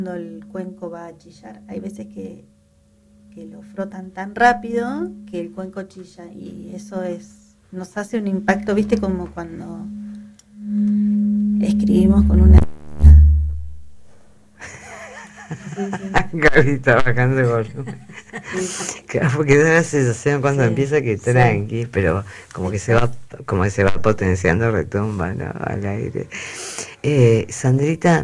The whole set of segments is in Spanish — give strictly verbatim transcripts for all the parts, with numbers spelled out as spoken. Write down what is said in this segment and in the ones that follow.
cuando el cuenco va a chillar. Hay veces que, que lo frotan tan rápido que el cuenco chilla y eso es nos hace un impacto, ¿viste? Como cuando escribimos con una... Gaby está bajando el volumen. Claro, porque da la sensación cuando sí, empieza que tranqui, sí, pero como que se va, como que se va potenciando, retumba, ¿no? Al aire. Eh, Sandrita,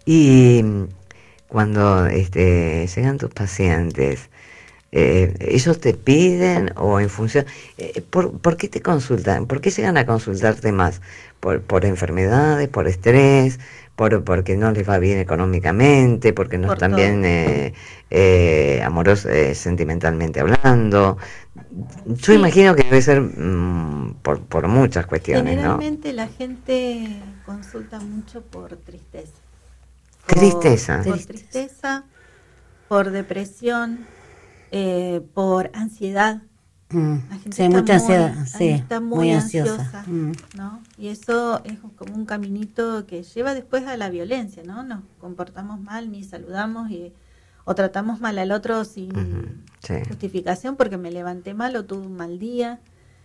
y cuando este, llegan tus pacientes, eh, ¿ellos te piden o en función? Eh, ¿por, ¿Por qué te consultan? ¿Por qué llegan a consultarte más? ¿Por, por enfermedades, por estrés? Por, porque no les va bien económicamente, porque no por están todo. bien eh, eh, amorosos, eh, sentimentalmente hablando. Yo sí. imagino que debe ser mm, por, por muchas cuestiones, Generalmente, ¿no? La gente consulta mucho por tristeza. Por, tristeza. Por tristeza, por depresión, eh, por ansiedad. Mm, la gente sí, está mucha muy, ansiedad, sí, está muy, muy ansiosa, ansiosa. Mm. ¿no? Y eso es como un caminito que lleva después a la violencia, ¿no? Nos comportamos mal, ni saludamos y, o tratamos mal al otro sin uh-huh, sí. justificación porque me levanté mal o tuve un mal día.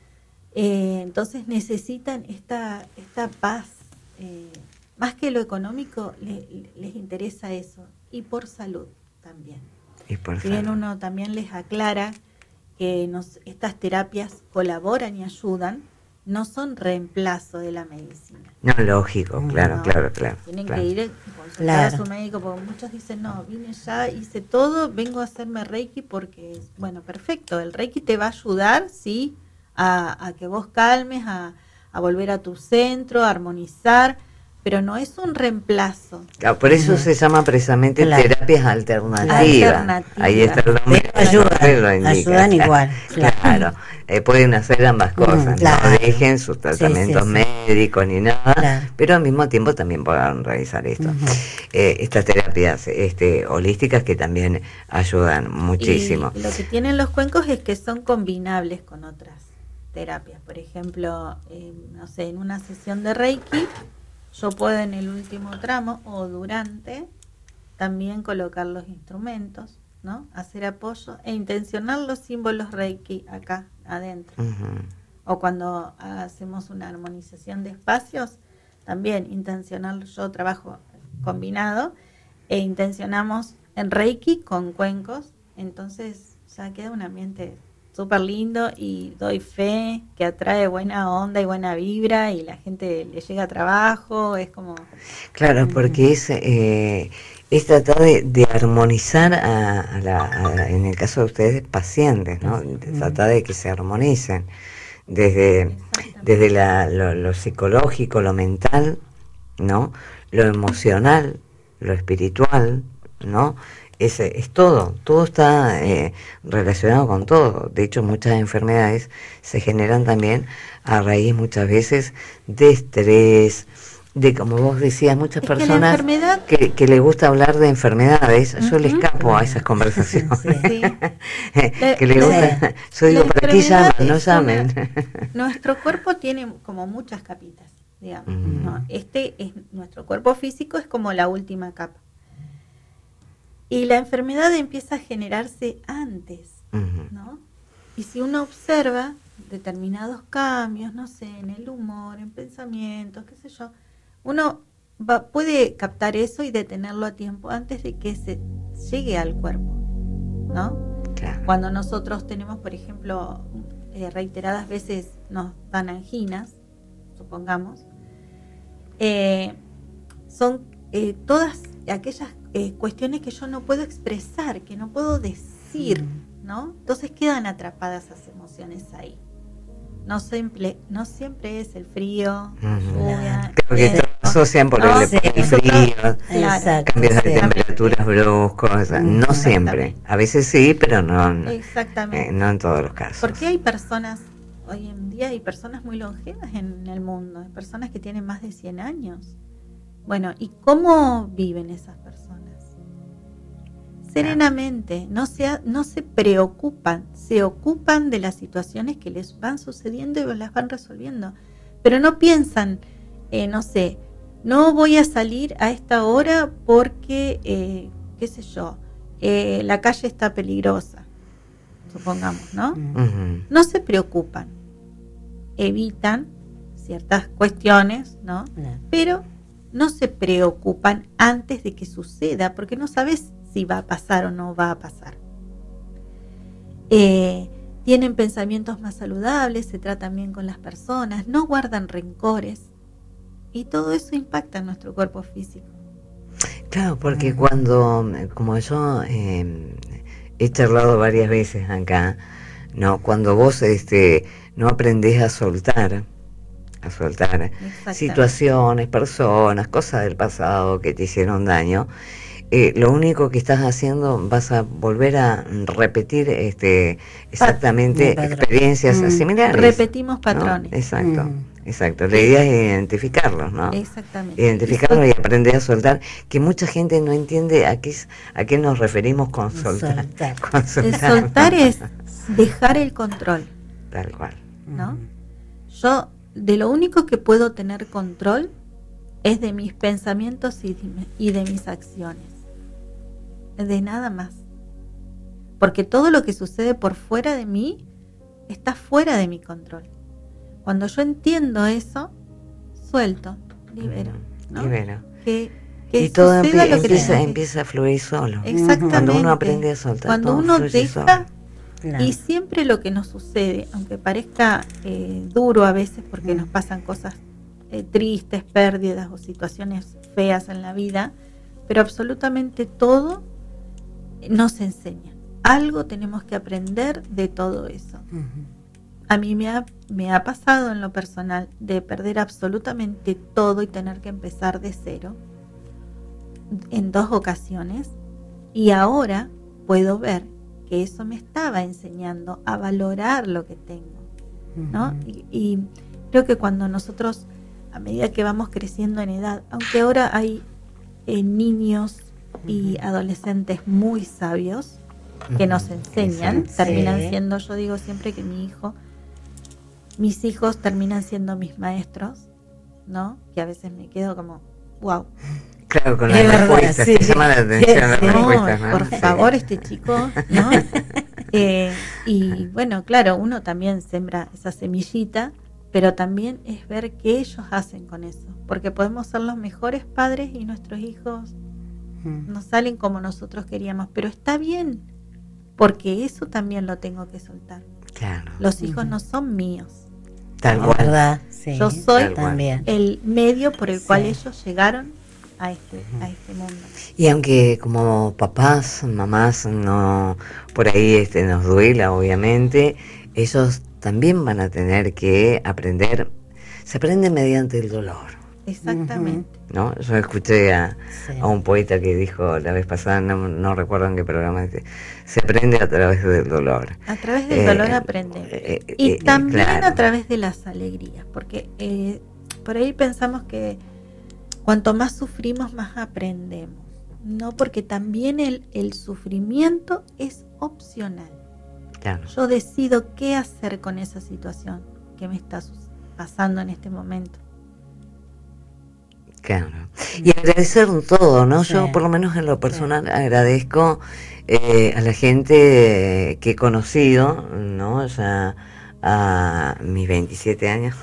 Eh, entonces necesitan esta, esta paz. Eh, más que lo económico, le, les interesa eso. Y por salud también. Y por si bien uno también les aclara que nos, estas terapias colaboran y ayudan, no son reemplazo de la medicina. No, lógico, claro, no, claro, claro. Tienen claro. que ir a consultar claro. a su médico, porque muchos dicen, no, vine ya, hice todo, vengo a hacerme Reiki porque, bueno, perfecto, el Reiki te va a ayudar, sí, a, a que vos calmes, a, a volver a tu centro, a armonizar, pero no es un reemplazo. Claro, por eso uh-huh. se llama precisamente claro. terapias alternativas. Alternativa. Ahí está el nombre. Ayudan, ayudan igual. Claro, claro. Eh, pueden hacer ambas cosas. Uh-huh. Claro. No dejen sus tratamientos sí, sí, sí. médicos ni nada, claro. pero al mismo tiempo también puedan realizar esto. Uh-huh. Eh, estas terapias este, holísticas que también ayudan muchísimo. Y lo que tienen los cuencos es que son combinables con otras terapias. Por ejemplo, eh, no sé, en una sesión de Reiki, yo puedo en el último tramo o durante también colocar los instrumentos, ¿no? Hacer apoyo e intencionar los símbolos Reiki acá adentro. Uh-huh. O cuando hacemos una armonización de espacios, también intencionar, yo trabajo combinado e intencionamos en Reiki con cuencos, entonces ya queda un ambiente súper lindo y doy fe que atrae buena onda y buena vibra y la gente le llega a trabajo, es como... Claro, porque es, eh, es tratar de, de armonizar a, a, la, a en el caso de ustedes pacientes, ¿no? De tratar de que se armonicen desde, desde la, lo, lo psicológico, lo mental, ¿no? Lo emocional, lo espiritual, ¿no? Es, es todo, todo está eh, relacionado con todo. De hecho, muchas enfermedades se generan también a raíz muchas veces de estrés, de, como vos decías, muchas es personas que, enfermedad... que, que les gusta hablar de enfermedades. Uh-huh. Yo le escapo a esas conversaciones. Sí. que le gusta. Yo digo, ¿para qué llaman? No llamen. Una, nuestro cuerpo tiene como muchas capitas, digamos. Uh-huh. ¿no? Este es nuestro cuerpo físico, es como la última capa. Y la enfermedad empieza a generarse antes, uh-huh. ¿no? Y si uno observa determinados cambios, no sé, en el humor, en pensamientos, qué sé yo, uno va, puede captar eso y detenerlo a tiempo antes de que se llegue al cuerpo, ¿no? Claro. Cuando nosotros tenemos, por ejemplo, eh, reiteradas veces nos dan anginas, supongamos, eh, son eh, todas aquellas Eh, cuestiones que yo no puedo expresar, que no puedo decir, ¿no? Entonces quedan atrapadas esas emociones ahí. No siempre, no siempre es el frío, uh-huh. lluvia. Creo que esto asocian por no, el, sí, el frío, claro, cambios de sí. temperaturas bruscos, no siempre. A veces sí, pero no, Exactamente. Eh, no en todos los casos. Porque hay personas, hoy en día hay personas muy longevas en el mundo, hay personas que tienen más de cien años. Bueno, ¿y cómo viven esas personas? Serenamente, no se, no se preocupan, se ocupan de las situaciones que les van sucediendo y las van resolviendo. Pero no piensan, eh, no sé, no voy a salir a esta hora porque, eh, qué sé yo, eh, la calle está peligrosa, supongamos, ¿no? Uh-huh. No se preocupan, evitan ciertas cuestiones, ¿no? Uh-huh. Pero no se preocupan antes de que suceda, porque no sabes si va a pasar o no va a pasar. Eh, tienen pensamientos más saludables, se tratan bien con las personas, no guardan rencores, y todo eso impacta en nuestro cuerpo físico. Claro, porque uh-huh. cuando, como yo eh, he charlado varias veces acá, no, cuando vos este no aprendés a soltar, a soltar situaciones, personas, cosas del pasado que te hicieron daño, eh, lo único que estás haciendo, vas a volver a repetir este exactamente Pat- experiencias mm. similares. Repetimos patrones. ¿No? Exacto. Mm. Exacto, la idea es identificarlos, ¿no? Exactamente. Identificarlos y aprender a soltar, que mucha gente no entiende a qué, a qué nos referimos con soltar. soltar. Con soltar. El soltar es dejar el control. Tal cual. ¿No? Mm. Yo, de lo único que puedo tener control es de mis pensamientos y de, y de mis acciones. De nada más. Porque todo lo que sucede por fuera de mí está fuera de mi control. Cuando yo entiendo eso, suelto, libero, ¿no? Libero. Que, que y todo empie- lo que empieza, que... empieza a fluir solo. Exactamente. Cuando uno aprende a soltar, cuando todo uno fluye deja, solo. Y siempre lo que nos sucede, aunque parezca eh, duro a veces porque mm. nos pasan cosas eh, tristes, pérdidas o situaciones feas en la vida, pero absolutamente todo nos enseña. Algo tenemos que aprender de todo eso. Uh-huh. A mí me ha, me ha pasado en lo personal de perder absolutamente todo y tener que empezar de cero en dos ocasiones, y ahora puedo ver que eso me estaba enseñando a valorar lo que tengo, ¿no? Uh-huh. Y, y creo que cuando nosotros, a medida que vamos creciendo en edad, aunque ahora hay eh, niños uh-huh. y adolescentes muy sabios que uh-huh. nos enseñan, sí. terminan siendo, yo digo siempre que mi hijo mis hijos terminan siendo mis maestros, ¿no? Que a veces me quedo como, wow. Claro, con las respuestas, sí. Te llama la atención las no, respuestas, ¿no? Por sí. favor, este chico, ¿no? eh, y bueno, claro, uno también sembra esa semillita, pero también es ver qué ellos hacen con eso, porque podemos ser los mejores padres y nuestros hijos hmm. no salen como nosotros queríamos, pero está bien, porque eso también lo tengo que soltar. Claro. Los hijos uh-huh. no son míos. Tal cual. ¿Verdad? Sí, yo soy también. el medio por el sí. cual ellos llegaron a este, uh-huh. a este mundo. Y aunque como papás, mamás, no por ahí este nos duela, obviamente, ellos también van a tener que aprender. Se aprende mediante el dolor. Exactamente. ¿No? Yo escuché a, sí. a un poeta que dijo la vez pasada, no, no recuerdo en qué programa, este, se aprende a través del dolor. A través del eh, dolor aprendemos. Eh, eh, y eh, también claro. a través de las alegrías, porque eh, por ahí pensamos que cuanto más sufrimos, más aprendemos. No, porque también el, el sufrimiento es opcional. Claro. Yo decido qué hacer con esa situación que me está pasando en este momento. Claro. Y agradecer todo, ¿no? Sí. Yo por lo menos en lo personal sí. agradezco eh, a la gente que he conocido, ¿no? Ya a mis veintisiete años.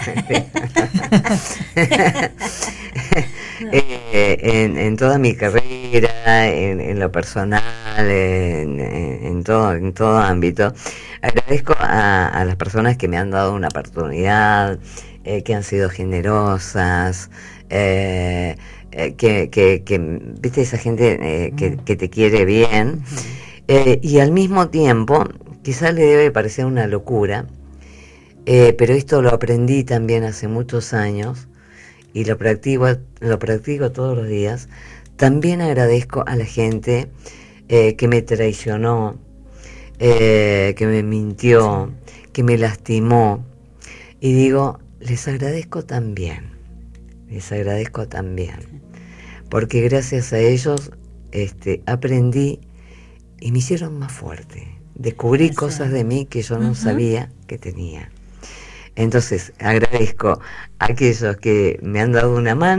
eh, en, en toda mi carrera, en, en lo personal, en, en, todo, en todo ámbito. Agradezco a, a las personas que me han dado una oportunidad, eh, que han sido generosas, Eh, eh, que, que, que viste esa gente eh, que, que te quiere bien, eh, y al mismo tiempo quizás le debe parecer una locura, eh, pero esto lo aprendí también hace muchos años y lo practico, lo practico todos los días. También agradezco a la gente eh, que me traicionó, eh, que me mintió, que me lastimó, y digo, les agradezco también. Les agradezco también, porque gracias a ellos este, aprendí y me hicieron más fuerte. Descubrí Eso. cosas de mí que yo no uh-huh. sabía que tenía. Entonces agradezco a aquellos que me han dado una mano,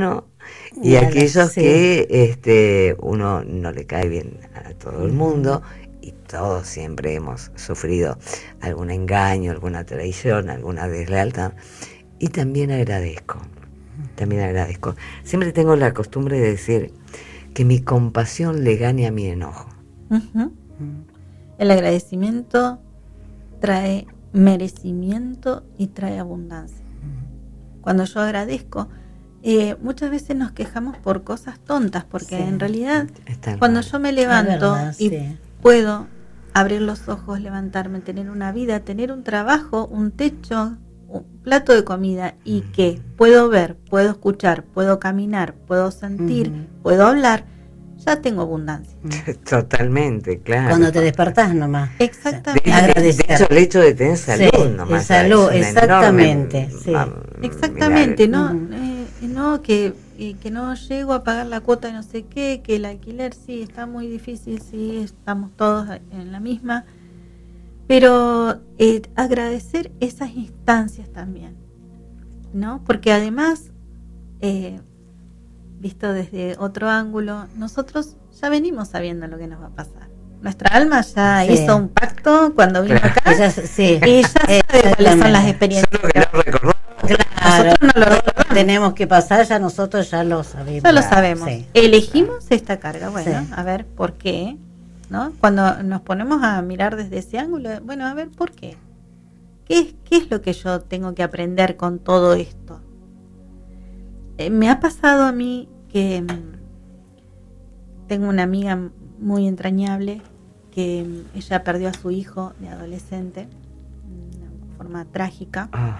y Nada, aquellos sí. que este, uno no le cae bien a todo el mundo, y todos siempre hemos sufrido algún engaño, alguna traición, alguna deslealtad, y también agradezco, también agradezco. Siempre tengo la costumbre de decir que mi compasión le gane a mi enojo. Uh-huh. El agradecimiento trae merecimiento y trae abundancia. Cuando yo agradezco, eh, muchas veces nos quejamos por cosas tontas, porque Sí. en realidad Está cuando mal. yo me levanto verdad, y sí. puedo abrir los ojos, levantarme, tener una vida, tener un trabajo, un techo, un plato de comida, y que puedo ver, puedo escuchar, puedo caminar, puedo sentir, Uh-huh. puedo hablar, ya tengo abundancia. Totalmente, claro. Cuando te despertás nomás. Exactamente. De, de- de hecho, el hecho de tener salud, Sí, nomás, salud, es un exactamente, enorme, sí. va, Exactamente, milagro. no, Ujú. eh, no que, eh, que no llego a pagar la cuota de no sé qué, que el alquiler sí está muy difícil, sí, estamos todos en la misma, pero eh, agradecer esas instancias también, ¿no? Porque además, eh, visto desde otro ángulo, nosotros ya venimos sabiendo lo que nos va a pasar. Nuestra alma ya Sí. hizo un pacto cuando vino Claro. acá Ella, sí. y ya sabe cuáles son las experiencias. Solo que no recordamos. Claro, Nosotros no lo todo lo recordamos. que tenemos que pasar, ya nosotros ya lo sabemos. Ya lo sabemos. Sí. Elegimos esta carga. Bueno, Sí. a ver, ¿por qué? ¿No? Cuando nos ponemos a mirar desde ese ángulo, bueno, a ver, ¿por qué? ¿Qué es, qué es lo que yo tengo que aprender con todo esto? Eh, me ha pasado a mí que mm, tengo una amiga muy entrañable que mm, ella perdió a su hijo de adolescente de una forma trágica. Ah,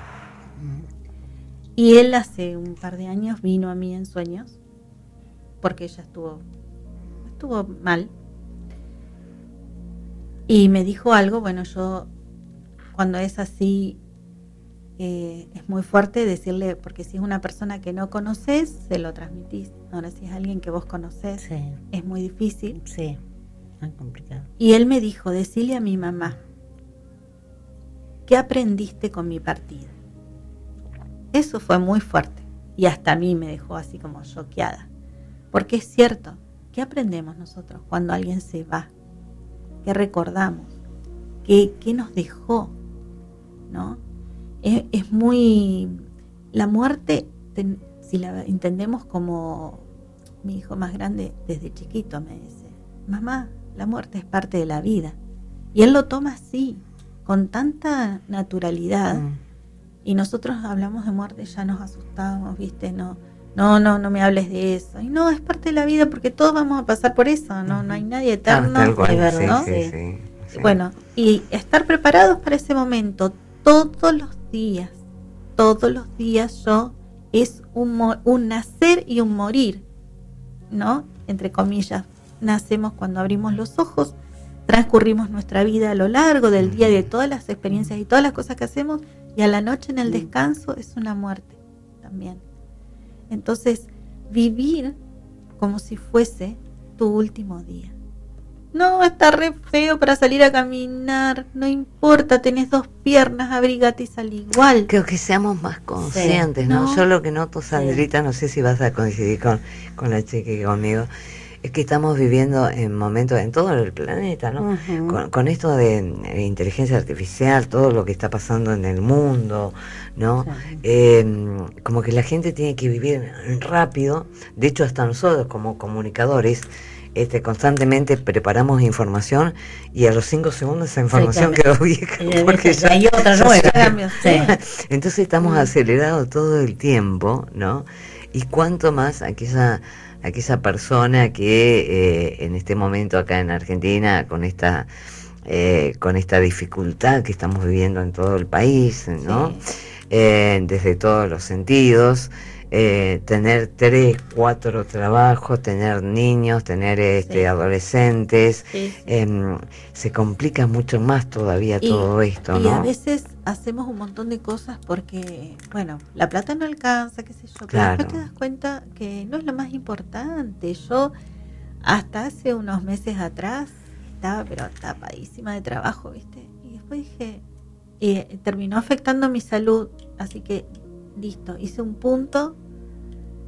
Y él hace un par de años vino a mí en sueños, porque ella estuvo, estuvo mal. Y me dijo algo, bueno, yo cuando es así, eh, es muy fuerte decirle, porque si es una persona que no conoces, se lo transmitís. Ahora si es alguien que vos conocés, Sí, es muy difícil. sí, es complicado. Y él me dijo, decile a mi mamá, ¿qué aprendiste con mi partida? Eso fue muy fuerte y hasta a mí me dejó así como choqueada, porque es cierto, ¿qué aprendemos nosotros cuando alguien se va? ¿Qué recordamos? ¿Qué, qué nos dejó? ¿No? Es, es muy... La muerte, ten, si la entendemos como mi hijo más grande desde chiquito me dice, mamá, la muerte es parte de la vida. Y él lo toma así, con tanta naturalidad. Mm. Y nosotros hablamos de muerte, ya nos asustamos, ¿viste? No, no, no, no me hables de eso. Y no, es parte de la vida porque todos vamos a pasar por eso, no, no hay nadie eterno. tal cual, de verdad, sí, ¿no? sí, sí, sí. Bueno, y estar preparados para ese momento todos los días, todos los días yo, es un, mo- un nacer y un morir, ¿no? Entre comillas, nacemos cuando abrimos los ojos, transcurrimos nuestra vida a lo largo del día, de todas las experiencias y todas las cosas que hacemos, y a la noche en el descanso es una muerte también. Entonces, vivir como si fuese tu último día. No, está re feo para salir a caminar, no importa, tenés dos piernas, abrigate y sal igual. Creo que seamos más conscientes, Sí. ¿no? No. Yo lo que noto, Sandrita, no sé si vas a coincidir con, con la chica y conmigo, es que estamos viviendo en momentos, en todo el planeta, ¿no? Ujú. Con, con esto de, de inteligencia artificial, todo lo que está pasando en el mundo, ¿no? Sí. Eh, como que la gente tiene que vivir rápido. De hecho, hasta nosotros como comunicadores, este, constantemente preparamos información y a los cinco segundos esa información Sí, quedó vieja. Eh, Porque ya- hay otra ya nueva. cambió, Sí. entonces estamos Mm. acelerados todo el tiempo, ¿no? Y cuánto más aquella aquella persona que eh, en este momento acá en Argentina, con esta eh, con esta dificultad que estamos viviendo en todo el país, ¿no? Sí. Eh, desde todos los sentidos, eh, tener tres, cuatro trabajos, tener niños, tener este Sí. adolescentes, Sí, sí. em, se complica mucho más todavía Y- todo esto, Y ¿no? a veces hacemos un montón de cosas porque, bueno, la plata no alcanza, qué sé yo, pero Claro. después te das cuenta que no es lo más importante. Yo hasta hace unos meses atrás estaba pero tapadísima de trabajo, ¿viste? Y después dije, eh, terminó afectando mi salud, así que listo, hice un punto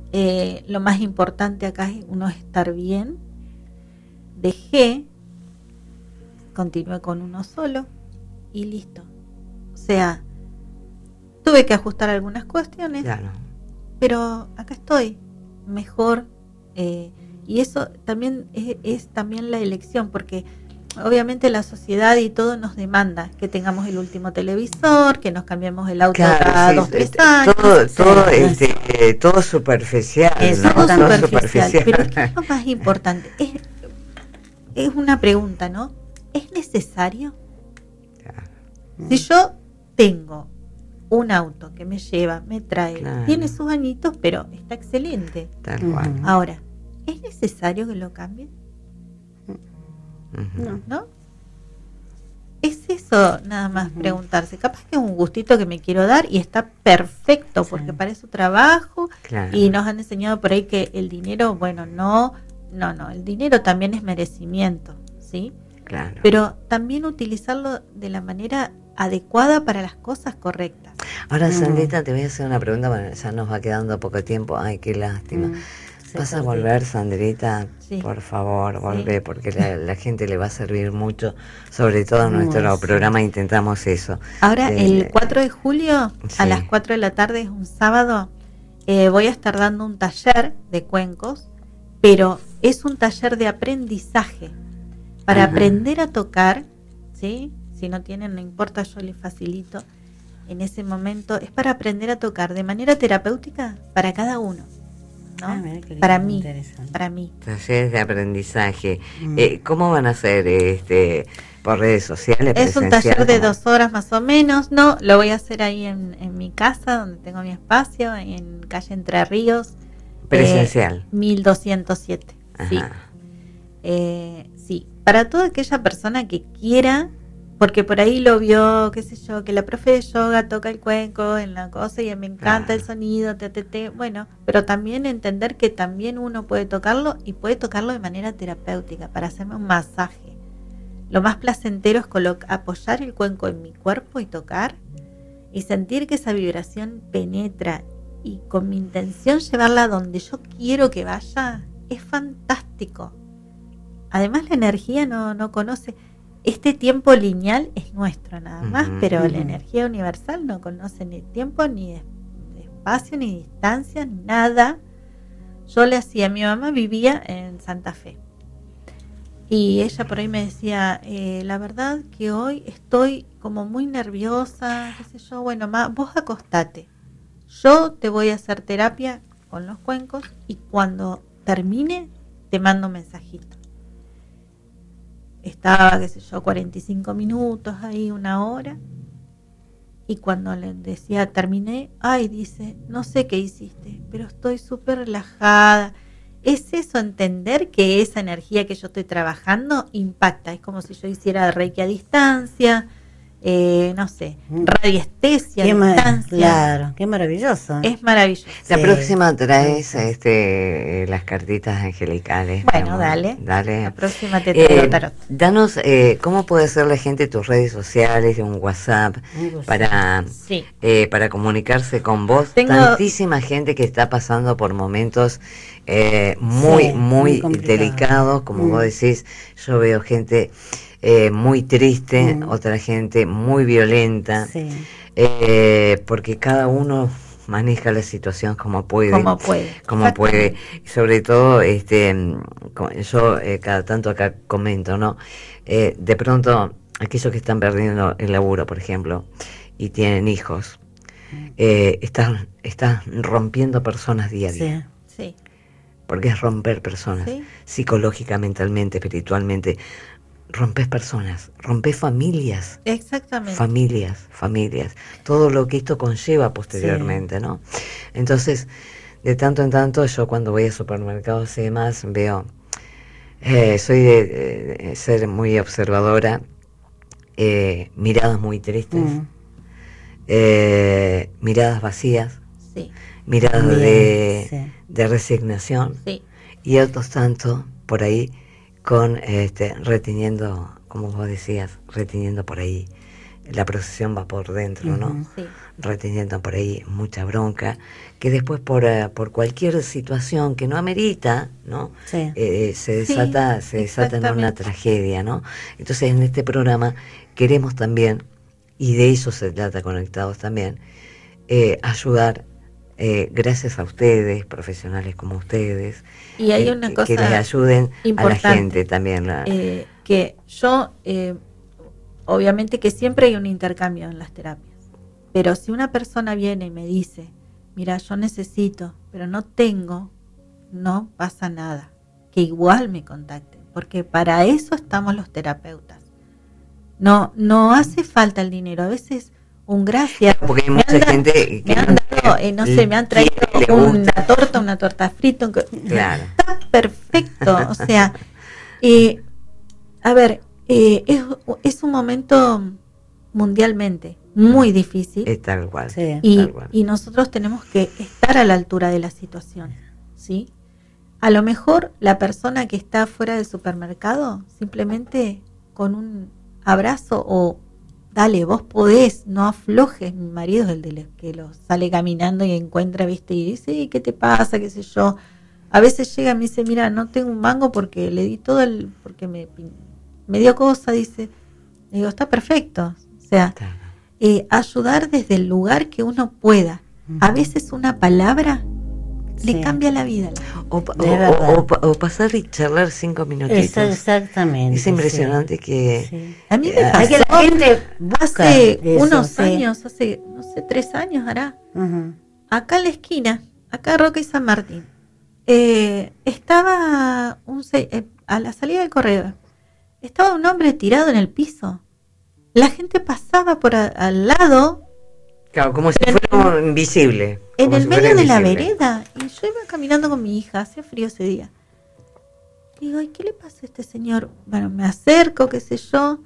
eh, lo más importante acá es uno estar bien. Dejé, continué con uno solo y listo. O sea, tuve que ajustar algunas cuestiones, Claro. pero acá estoy, mejor. Eh, y eso también es, es también la elección, porque obviamente la sociedad y todo nos demanda que tengamos el último televisor, que nos cambiemos el auto Claro, cada sí, dos, tres este, años. todo, sí, todo, sí. este, eh, todo superficial, Eso, ¿no? Todo Todo superficial, pero ¿qué es lo más importante? Es, es una pregunta, ¿no? ¿Es necesario? Si yo tengo un auto que me lleva, me trae, Claro. tiene sus añitos, pero está excelente. Tal Ujú. cual. Ahora, ¿es necesario que lo cambie? Ujú. No. ¿No? Es eso, nada más Ujú. preguntarse. Capaz que es un gustito que me quiero dar y está perfecto, Sí. porque para eso trabajo. Claro. Y nos han enseñado por ahí que el dinero, bueno, no, no, no, el dinero también es merecimiento, ¿sí? Claro. Pero también utilizarlo de la manera adecuada para las cosas correctas. Ahora, Mm. Sandrita, te voy a hacer una pregunta, bueno, ya nos va quedando poco tiempo. Ay, qué lástima. Mm, se ¿Vas a perdió. volver, Sandrita? Sí. Por favor, Sí. volvé, porque la, la gente le va a servir mucho. Sobre todo en Muy nuestro sí. programa intentamos eso. Ahora, Eh, el cuatro de julio, sí. a las cuatro de la tarde, es un sábado, eh, voy a estar dando un taller de cuencos, pero es un taller de aprendizaje para Ajá. aprender a tocar, ¿sí? Si no tienen, no importa, yo les facilito. En ese momento es para aprender a tocar de manera terapéutica para cada uno, ¿no? Ah, mira qué lindo, para mí, interesante. para mí. Talleres de aprendizaje. Mm. Eh, ¿Cómo van a ser? Este, ¿Por redes sociales? Es un presencial? taller de ¿Cómo? dos horas más o menos. No, lo voy a hacer ahí en, en mi casa, donde tengo mi espacio, en calle Entre Ríos. Presencial. Eh, mil doscientos siete. Sí. Ajá. Eh, sí. Para toda aquella persona que quiera, porque por ahí lo vio, qué sé yo, que la profe de yoga toca el cuenco en la cosa y me encanta Claro. el sonido, te, te, te. Bueno, pero también entender que también uno puede tocarlo y puede tocarlo de manera terapéutica, para hacerme un masaje. Lo más placentero es colo- apoyar el cuenco en mi cuerpo y tocar y sentir que esa vibración penetra y con mi intención llevarla donde yo quiero que vaya, es fantástico. Además la energía no, no conoce, este tiempo lineal es nuestro nada más, Ujú. pero la Ujú. energía universal no conoce ni tiempo, ni de- de espacio, ni distancia, ni nada. Yo le hacía, mi mamá vivía en Santa Fe. Y ella por ahí me decía, eh, la verdad que hoy estoy como muy nerviosa, qué sé yo, bueno, ma, vos acostate. Yo te voy a hacer terapia con los cuencos y cuando termine te mando un mensajito. Estaba, qué sé yo, cuarenta y cinco minutos ahí, una hora. Y cuando le decía terminé, ay, dice, no sé qué hiciste, pero estoy súper relajada. Es eso, entender que esa energía que yo estoy trabajando impacta. Es como si yo hiciera reiki a distancia, eh, no sé, Mm. radiestesia Qué a ma- distancia. claro, qué maravilloso. Es maravilloso. La Sí. próxima traes este, las cartitas angelicales. mi Bueno, amor. dale. Dale. La próxima te traigo Eh, tarot. danos, eh, ¿cómo puede hacer la gente tus redes sociales, un WhatsApp, Un gusto. para, Sí. eh, para comunicarse con vos? Tengo- Tantísima gente que está pasando por momentos eh, muy, Sí, muy, muy complicado. delicados, como Mm. vos decís. Yo veo gente eh, muy triste, Mm. otra gente muy violenta, Sí. eh, porque cada uno maneja la situación como puede. Como puede. Como puede, Exactamente. sobre todo, este, mm, co- yo eh, cada tanto acá comento, ¿no? Eh, de pronto, aquellos que están perdiendo el laburo, por ejemplo, y tienen hijos, eh, están, están rompiendo personas día a día, Sí. Sí. porque es romper personas, Sí. psicológica, mentalmente, espiritualmente, rompes personas, rompes familias. Exactamente. Familias, familias, todo lo que esto conlleva posteriormente, ¿no? Entonces, de tanto en tanto, yo cuando voy a supermercados y demás, veo, eh, soy de, de ser muy observadora, eh, miradas muy tristes, Mm. eh, miradas vacías, Sí. miradas Bien, de, sí. de resignación, Sí. y otros tanto por ahí con este reteniendo, como vos decías, reteniendo por ahí la procesión va por dentro, ¿no? Ujú. Sí. Reteniendo por ahí mucha bronca, que después por, uh, por cualquier situación que no amerita, ¿no? Sí. Eh, se desata, Sí, se desata en una exactamente. tragedia, ¿no? Entonces en este programa queremos también, y de eso se trata Conectados también, eh, ayudar, eh, gracias a ustedes, profesionales como ustedes, Y hay eh, una que, cosa que les ayuden importante, a la gente también. La, eh, que yo, eh, obviamente que siempre hay un intercambio en las terapias, pero si una persona viene y me dice, mira, yo necesito, pero no tengo, no pasa nada, que igual me contacten, porque para eso estamos los terapeutas. No, no hace falta el dinero, a veces un gracias. porque hay Me mucha han dado- gente que me han dado, eh, no sé, me han traído quiere, le una gusta. torta, una torta frita, un co- Claro. está perfecto, o sea, eh, a ver, eh, es, es un momento mundialmente muy difícil. Es tal cual. Sí. Y, tal cual. y nosotros tenemos que estar a la altura de la situación, ¿sí? A lo mejor la persona que está fuera del supermercado, simplemente con un abrazo o dale, vos podés, no aflojes. Mi marido es el de los que lo sale caminando y encuentra, viste, y dice, ¿qué te pasa? ¿Qué sé yo? A veces llega y me dice, mira, no tengo un mango porque le di todo el, porque me, me dio cosa, dice. Le digo, está perfecto. O sea, Claro. eh, ayudar desde el lugar que uno pueda. A veces una palabra le Sí. cambia la vida. O, pa- De o- verdad. o- o pa- o pasar y charlar cinco minutitos. Esa- exactamente. Es impresionante sí. que Sí. A mí me Eh, pasó Es que la gente busca hace eso, unos sí. años, hace, no sé, tres años hará, Ujú. acá en la esquina, acá Roca y San Martín, eh, estaba un se- eh, a la salida del correo, estaba un hombre tirado en el piso. La gente pasaba por a- al lado, claro, como si Pero fuera invisible. en como el si fuera medio de la invisible. vereda, y yo iba caminando con mi hija, hacía frío ese día. Digo, ¿y qué le pasa a este señor? Bueno, me acerco, qué sé yo.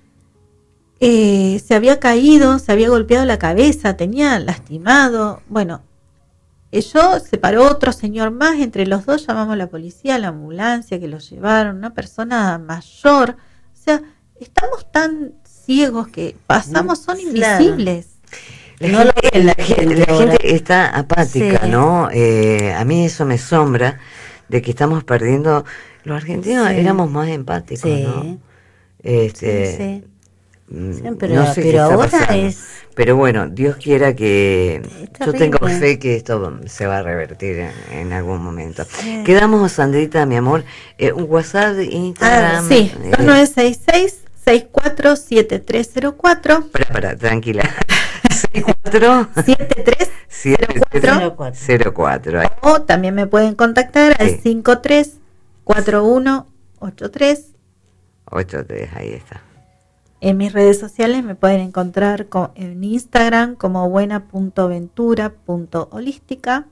Eh, se había caído, se había golpeado la cabeza, tenía lastimado. Bueno, eh, yo se paró otro señor más, entre los dos llamamos a la policía, a la ambulancia, que lo llevaron, una persona mayor. O sea, estamos tan ciegos que pasamos, son Claro. invisibles. La, No lo gente, ve la la gente- gente la ahora. gente está apática, Sí. ¿no? Eh, a mí eso me asombra de que estamos perdiendo. Los argentinos Sí. éramos más empáticos, Sí. ¿no? Este, Sí, mm, sí. Sí, pero no sé qué pero está ahora pasando. es. Pero bueno, Dios quiera que Es yo tengo terrible. fe que esto se va a revertir en, en algún momento. Sí. Quedamos, Sandrita, mi amor, eh, un WhatsApp, Instagram. Ah, sí, eh, dos nueve seis seis, seis cuatro siete tres cero cuatro. Para, para, tranquila. seis cuatro siete tres siete cero cuatro. cero cuatro. Ahí. O también me pueden contactar al Sí. cinco tres cuatro uno ocho tres. ocho tres, ahí está. En mis redes sociales me pueden encontrar co- en Instagram como buena punto ventura punto holística.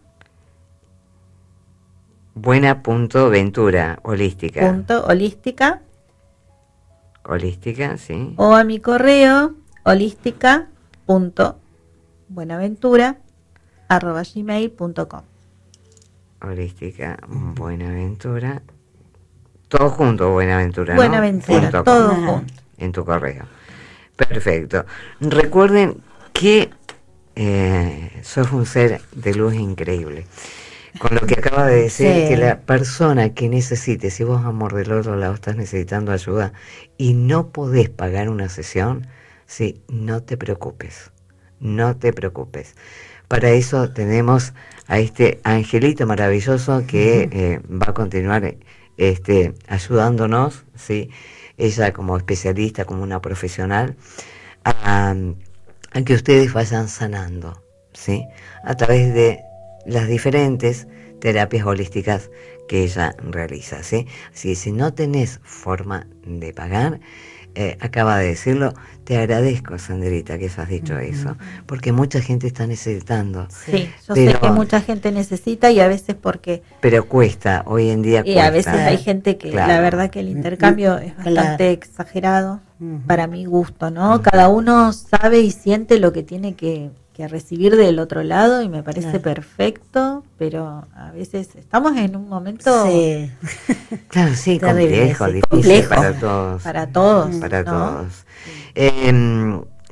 Buena punto ventura, holística. Punto holística. Holística, sí. O a mi correo holística punto buenaventura arroba gmail punto com. Holística, Buenaventura. Todo junto, Buenaventura, ¿no? Buenaventura, Punto com, todo Ajá. junto. en tu correo. Perfecto. Recuerden que eh, sos un ser de luz increíble. Con lo que acaba de decir, Sí. que la persona que necesite, si vos, amor, del otro lado estás necesitando ayuda y no podés pagar una sesión, sí, no te preocupes, no te preocupes. Para eso tenemos a este angelito maravilloso que eh, va a continuar este, ayudándonos, sí, ella como especialista, como una profesional, a, a que ustedes vayan sanando, sí, a través de las diferentes terapias holísticas que ella realiza, ¿sí? Así que si no tenés forma de pagar, eh, acaba de decirlo, te agradezco, Sandrita, que has dicho eso, porque mucha gente está necesitando, Sí, yo sé Pero- que mucha gente necesita y a veces porque pero cuesta, hoy en día y cuesta. a veces hay gente que Claro. la verdad que el intercambio es Claro. bastante exagerado Ujú. para mi gusto, ¿no? Cada uno sabe y siente lo que tiene que, que recibir del otro lado y me parece Claro. perfecto, pero a veces estamos en un momento Sí. Claro, sí, Terrible, complejo, sí. difícil Complejo. para todos. para todos, Para ¿no? todos. Eh,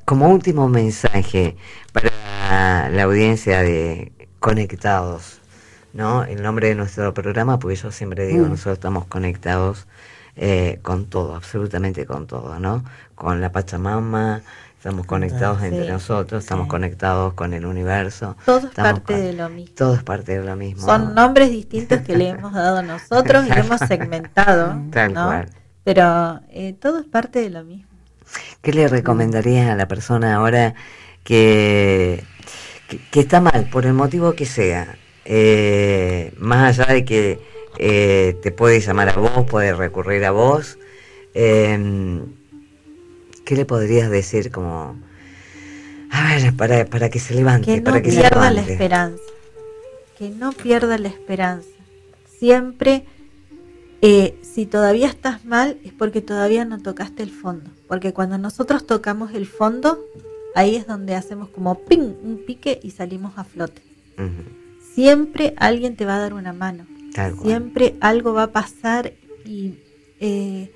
como último mensaje para la audiencia de Conectados, ¿no? El nombre de nuestro programa, porque yo siempre digo, mm. nosotros estamos conectados eh, con todo, absolutamente con todo, ¿no? Con la Pachamama, estamos conectados sí, entre nosotros, estamos sí. conectados con el universo. Todo es parte con, de lo mismo. Todo es parte de lo mismo. Son nombres distintos que le hemos dado nosotros y lo hemos segmentado, Tal ¿no? cual. Pero eh, todo es parte de lo mismo. ¿Qué le recomendarías a la persona ahora que, que, que está mal, por el motivo que sea? Eh, más allá de que eh, te puede llamar a vos, puede recurrir a vos, eh, ¿qué le podrías decir como, a ver, para, para que se levante? Que no para que pierda se levante. la esperanza, que no pierda la esperanza. Siempre, eh, si todavía estás mal, es porque todavía no tocaste el fondo. Porque cuando nosotros tocamos el fondo, ahí es donde hacemos como ping, un pique y salimos a flote. Uh-huh. Siempre alguien te va a dar una mano. Tal cual. Siempre algo va a pasar y eh,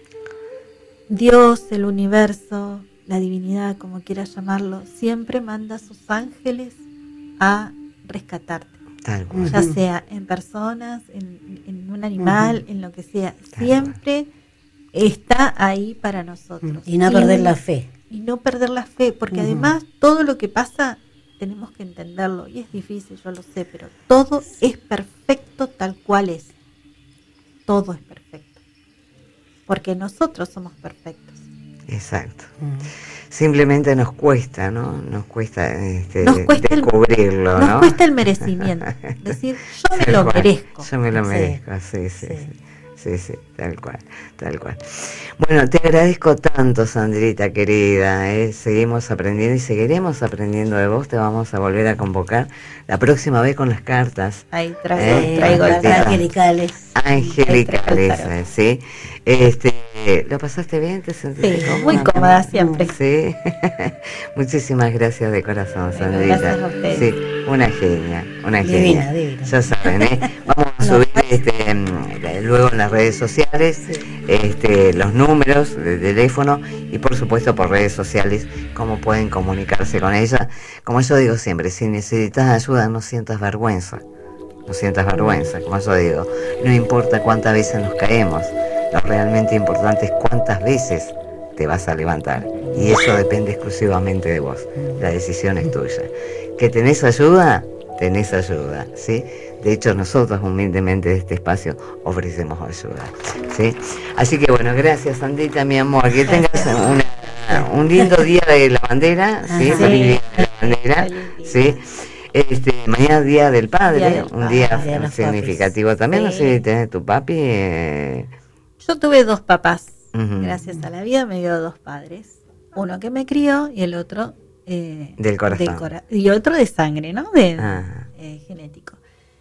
Dios, el universo, la divinidad, como quieras llamarlo, siempre manda a sus ángeles a rescatarte. Tal cual. Ya sea en personas, en, en un animal, uh-huh. en lo que sea. Tal siempre cual. Está ahí para nosotros. Y no y perder la fe. Y no perder la fe, porque uh-huh. además todo lo que pasa tenemos que entenderlo. Y es difícil, yo lo sé, pero todo es perfecto tal cual es. Todo es perfecto. Porque nosotros somos perfectos. Exacto. Uh-huh. Simplemente nos cuesta, ¿no? Nos cuesta, este, nos cuesta descubrirlo, el, ¿no? Nos cuesta el merecimiento. Decir, yo me lo merezco. Yo me lo merezco, sí, sí, sí. sí. Sí, sí, tal cual, tal cual. Bueno, te agradezco tanto, Sandrita querida, ¿eh? Seguimos aprendiendo y seguiremos aprendiendo de vos. Te vamos a volver a convocar la próxima vez con las cartas. Ahí traigo, ¿eh? traigo las cartas angelicales. Angelicales, ¿eh? ¿Sí? Este, ¿lo pasaste bien? ¿Te sentiste sí, cómoda? Muy cómoda siempre. Sí. Muchísimas gracias de corazón, Sandrita. Gracias a ustedes. Sí, una genia, una divina, genia. Divina. Ya saben, ¿eh? Vamos a subir este, luego en las redes sociales sí. este, los números de teléfono y por supuesto por redes sociales cómo pueden comunicarse con ella. Como yo digo siempre, si necesitas ayuda no sientas vergüenza, no sientas vergüenza, como yo digo, no importa cuántas veces nos caemos, lo realmente importante es cuántas veces te vas a levantar y eso depende exclusivamente de vos, la decisión es tuya. ¿Que tenés ayuda? Tenés ayuda, ¿sí? De hecho, nosotros humildemente de este espacio ofrecemos ayuda, ¿sí? Así que bueno, gracias, Sandrita, mi amor. Que tengas una, un lindo día de la bandera, ¿sí? Sí. Feliz día de la bandera, ¿sí? Este, mañana día del padre, día del un padre, día, día significativo papis. También, sí. No sé si tenés tu papi. Eh... Yo tuve dos papás, uh-huh. gracias a la vida me dio dos padres. Uno que me crió y el otro... Eh, del corazón. Del cora- y otro de sangre, ¿no? De, ah. eh, genético.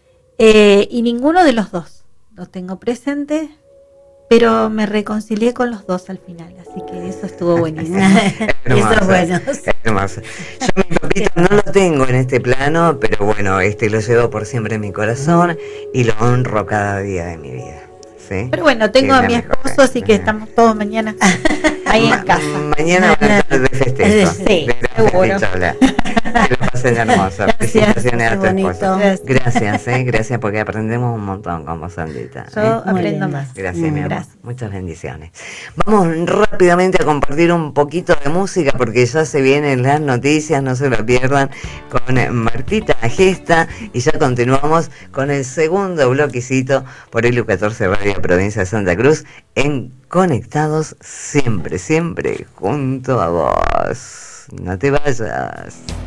Eh, y ninguno de los dos los tengo presente, pero me reconcilié con los dos al final, así que eso estuvo buenísimo. Eso es bueno. Hermoso. Yo mi papito no lo tengo en este plano, pero bueno, este lo llevo por siempre en mi corazón y lo honro cada día de mi vida. ¿Sí? Pero bueno, tengo a mi esposo, así que estamos todos mañana ahí Ma- en casa. Mañana van a estar de festejo. Sí, de seguro. Que lo pasen hermoso. Felicitaciones a tu esposo. Gracias, gracias, ¿eh? Gracias porque aprendemos un montón con vos, Sandrita. Yo ¿eh? aprendo más. Gracias, mm, mi amor. Gracias. Muchas bendiciones. Vamos rápidamente a compartir un poquito de música porque ya se vienen las noticias, no se lo pierdan, con Martita Gesta y ya continuamos con el segundo bloquecito por el U catorce Radio Provincia de Santa Cruz en Conectados siempre, siempre junto a vos. No te vayas.